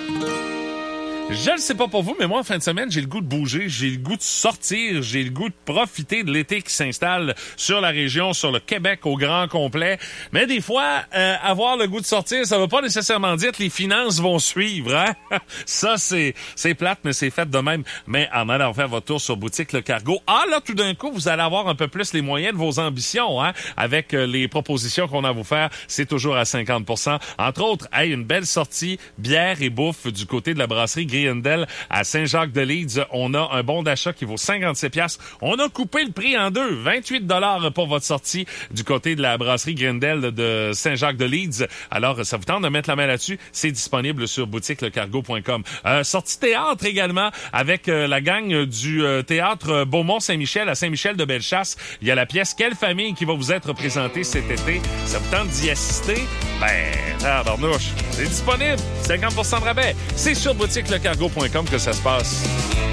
Je ne sais pas pour vous, mais moi, en fin de semaine, j'ai le goût de bouger, j'ai le goût de sortir, j'ai le goût de profiter de l'été qui s'installe sur la région, sur le Québec au grand complet. Mais des fois, avoir le goût de sortir, ça veut pas nécessairement dire que les finances vont suivre, hein? Ça, c'est plate, mais c'est fait de même. Mais en allant faire votre tour sur Boutique Le Cargo, là, tout d'un coup, vous allez avoir un peu plus les moyens de vos ambitions, hein? Avec les propositions qu'on a à vous faire, c'est toujours à 50%. Entre autres, une belle sortie bière et bouffe du côté de la brasserie Griendel à Saint-Jacques-de-Leeds. On a un bon d'achat qui vaut 57$. On a coupé le prix en deux. 28$ pour votre sortie du côté de la brasserie Griendel de Saint-Jacques-de-Leeds. Alors, ça vous tente de mettre la main là-dessus? C'est disponible sur boutiquelecargo.com. Sortie théâtre également avec la gang du théâtre Beaumont-Saint-Michel à Saint-Michel-de-Bellechasse. Il y a la pièce Quelle famille qui va vous être présentée cet été. Ça vous tente d'y assister? Tabarnouche, c'est disponible. 50% de rabais. C'est sur boutiquelecargo.com que ça se passe.